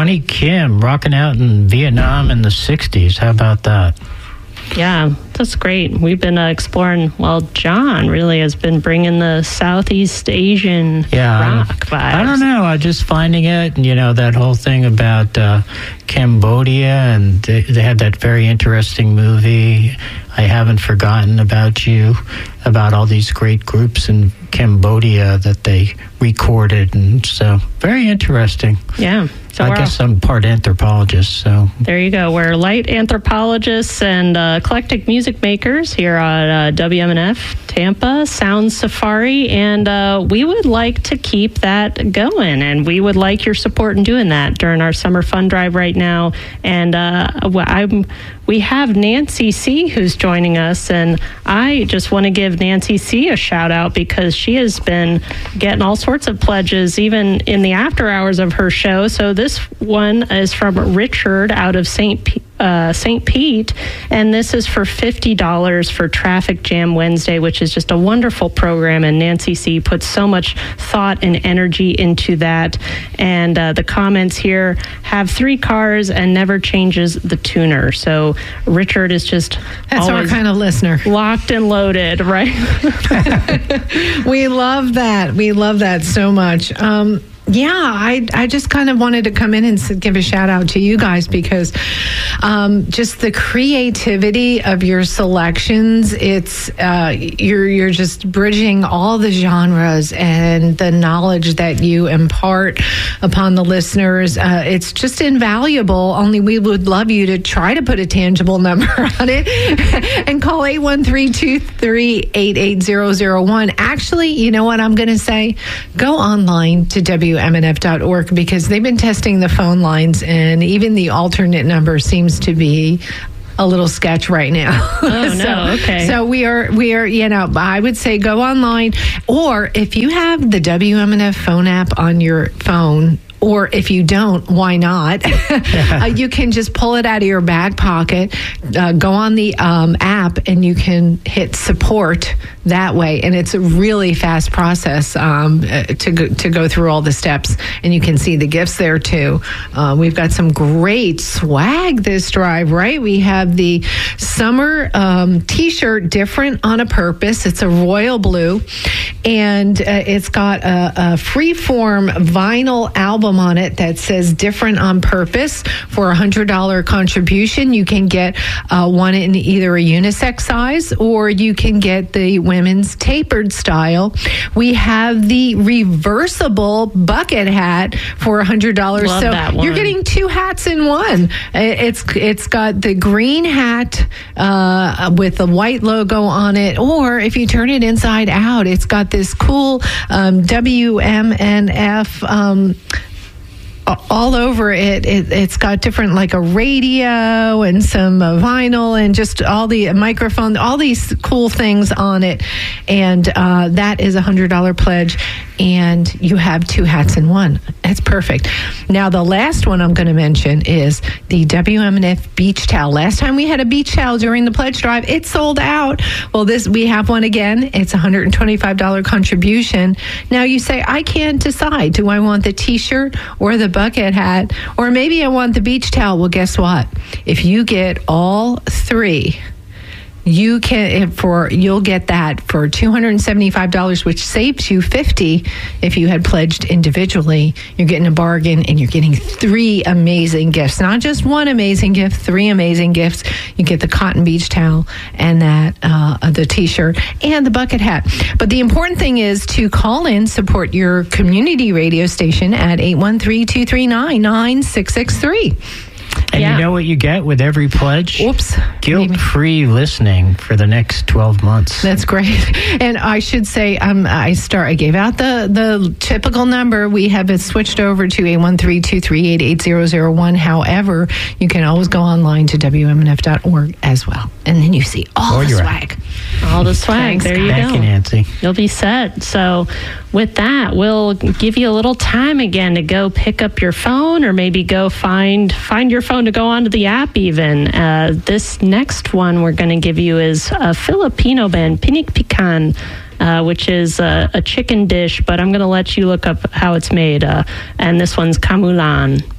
Connie Kim rocking out in Vietnam in the 60s. How about that? Yeah, that's great. We've been exploring, John really has been bringing the Southeast Asian rock vibes. I don't know. I'm just finding it, that whole thing about Cambodia, and they had that very interesting movie, I Haven't Forgotten About You, about all these great groups in Cambodia that they recorded, and so very interesting. Yeah. So I guess I'm part anthropologist, so. There you go. We're light anthropologists and eclectic music makers here on WMNF Tampa, Sound Safari, and we would like to keep that going, and we would like your support in doing that during our summer fund drive right now. And we have Nancy C. who's joining us, and I just want to give Nancy C. a shout out because she has been getting all sorts of pledges even in the after hours of her show. So this one is from Richard out of St. Pete, and this is for $50 for Traffic Jam Wednesday, which is just a wonderful program, and Nancy C. puts so much thought and energy into that. And the comments here: have 3 cars and never changes the tuner. So Richard is just that's our kind of listener, locked and loaded, right? We love that. We love that so much. I just kind of wanted to come in and give a shout out to you guys because just the creativity of your selections, it's you're just bridging all the genres and the knowledge that you impart upon the listeners. It's just invaluable. Only we would love you to try to put a tangible number on it and call 813-238-8001. Actually, you know what I'm going to say? Go online to WMNF.org because they've been testing the phone lines, and even the alternate number seems to be a little sketch right now. Oh, okay. So we are, I would say go online, or if you have the WMNF phone app on your phone, or if you don't, why not? You can just pull it out of your back pocket, go on the app, and you can hit support that way. And it's a really fast process to go through all the steps. And you can see the gifts there, too. We've got some great swag this drive, right? We have the summer T-shirt, Different on a Purpose. It's a royal blue. And it's got a freeform vinyl album on it that says Different on Purpose. For $100 contribution, you can get one in either a unisex size, or you can get the women's tapered style. We have the reversible bucket hat for $100. Love so that one. You're getting 2 hats in one. It's got the green hat with the white logo on it, or if you turn it inside out, it's got this cool WMNF all over it. It's got different, like a radio and some vinyl and just all the microphone, all these cool things on it. And that is $100 pledge. And you have 2 hats in one. That's perfect. Now, the last one I'm going to mention is the WMNF beach towel. Last time we had a beach towel during the pledge drive, it sold out. Well, we have one again. It's $125 contribution. Now, you say, I can't decide. Do I want the T-shirt or the bucket hat? Or maybe I want the beach towel. Well, guess what? If you get all 3, you'll get that for $275, which saves you $50 if you had pledged individually. You're getting a bargain, and you're getting 3 amazing gifts. Not just one amazing gift, 3 amazing gifts. You get the cotton beach towel and that the T-shirt and the bucket hat. But the important thing is to call in, support your community radio station at 813-239-9663. And you know what you get with every pledge? Oops. Guilt-free listening for the next 12 months. That's great. And I should say, I gave out the typical number. We have it switched over to 813-238-8001. However, you can always go online to WMNF.org as well. And then you see all the swag. All the swag. There you go. Thank you, Nancy. You'll be set. So with that, we'll give you a little time again to go pick up your phone, or maybe go find your phone to go onto the app even. This next one we're going to give you is a Filipino band, Pinik Pican, which is a chicken dish, but I'm going to let you look up how it's made. And this one's Kamulan.